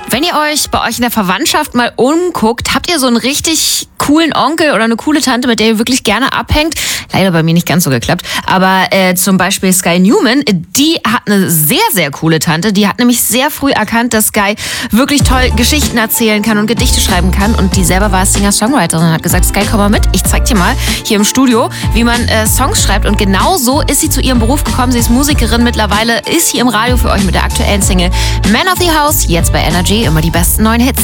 Wenn ihr euch bei euch in der Verwandtschaft mal umguckt, habt ihr so einen richtig coolen Onkel oder eine coole Tante, mit der ihr wirklich gerne abhängt? Leider bei mir nicht ganz so geklappt. Aber zum Beispiel Sky Newman, die hat eine sehr, sehr coole Tante. Die hat nämlich sehr früh erkannt, dass Sky wirklich toll Geschichten erzählen kann und Gedichte schreiben kann. Und die selber war Singer-Songwriterin und hat gesagt, Sky, komm mal mit, ich zeig dir mal hier im Studio, wie man Songs schreibt. Und genau so ist sie zu ihrem Beruf gekommen. Sie ist Musikerin mittlerweile, ist hier im Radio für euch mit der aktuellen Single Man of the House, jetzt bei Energy, immer die besten neuen Hits.